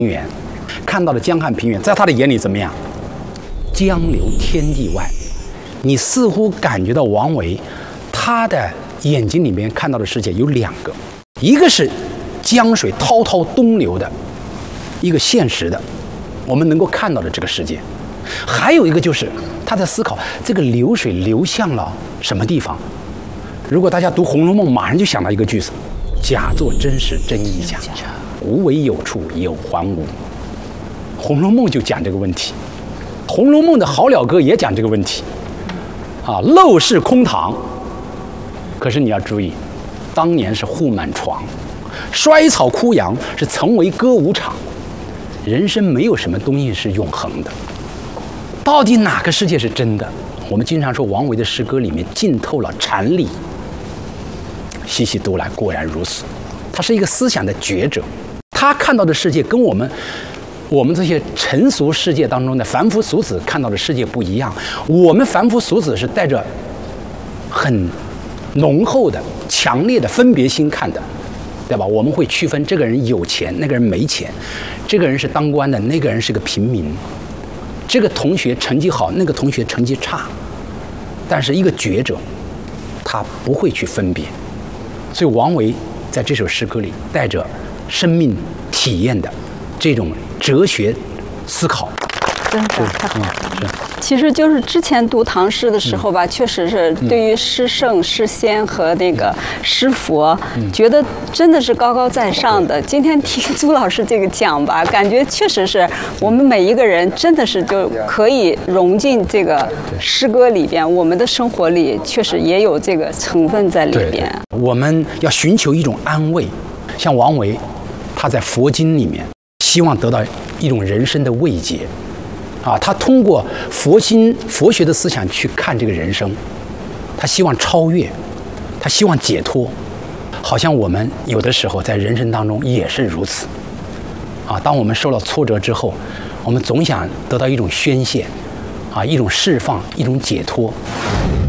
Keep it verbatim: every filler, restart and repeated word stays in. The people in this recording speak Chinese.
原，看到了江汉平原，在他的眼里怎么样？江流天地外。你似乎感觉到王维他的眼睛里面看到的世界有两个，一个是江水滔滔东流的一个现实的我们能够看到的这个世界，还有一个就是他在思考这个流水流向了什么地方。如果大家读《红楼梦》，马上就想到一个句子：假作真时真亦假，无为有处有还无。《红楼梦》就讲这个问题，《红楼梦》的好了歌也讲这个问题。啊，陋室空堂。可是你要注意，当年是户满床，衰草枯杨是曾为歌舞场。人生没有什么东西是永恒的，到底哪个世界是真的？我们经常说王维的诗歌里面浸透了禅理，细细读来果然如此。他是一个思想的觉者，他看到的世界跟我们我们这些尘俗世界当中的凡夫俗子看到的世界不一样。我们凡夫俗子是带着很浓厚的、强烈的分别心看的，对吧？我们会区分这个人有钱，那个人没钱；这个人是当官的，那个人是个平民；这个同学成绩好，那个同学成绩差。但是一个觉者，他不会去分别。所以王维在这首诗歌里带着生命体验的这种哲学思考， 真的， 嗯，是。 其实就是之前读唐诗的时候吧，嗯、确实是对于诗圣、诗仙和那个诗佛，嗯、觉得真的是高高在上的。今天听朱老师这个讲吧，感觉确实是我们每一个人真的是就可以融进这个诗歌里边，我们的生活里确实也有这个成分在里边。 对对，我们要寻求一种安慰，像王维，他在佛经里面希望得到一种人生的慰藉。啊，他通过佛心、佛学的思想去看这个人生，他希望超越，他希望解脱，好像我们有的时候在人生当中也是如此。啊，当我们受了挫折之后，我们总想得到一种宣泄，啊，一种释放，一种解脱。